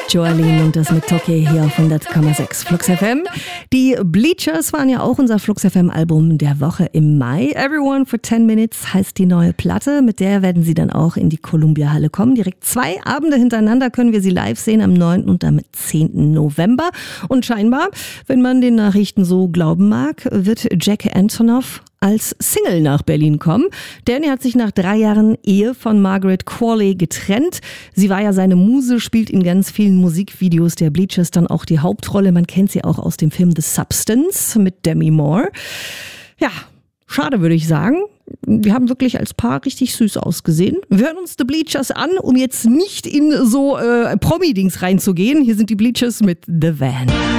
Joaline und das mit Toki hier auf 100,6 Flux FM. Die Bleachers waren ja auch unser Flux FM Album der Woche im Mai. Everyone for 10 Minutes heißt die neue Platte. Mit der werden sie dann auch in die Columbia Halle kommen. Direkt 2 Abende hintereinander können wir sie live sehen, am 9. und am 10. November. Und scheinbar, wenn man den Nachrichten so glauben mag, wird Jack Antonoff als Single nach Berlin kommen. Danny hat sich nach 3 Jahren Ehe von Margaret Qualley getrennt. Sie war ja seine Muse, spielt in ganz vielen Musikvideos der Bleachers dann auch die Hauptrolle. Man kennt sie auch aus dem Film The Substance mit Demi Moore. Ja, schade würde ich sagen. Die haben wirklich als Paar richtig süß ausgesehen. Wir hören uns The Bleachers an, um jetzt nicht in so Promi-Dings reinzugehen. Hier sind die Bleachers mit The Van.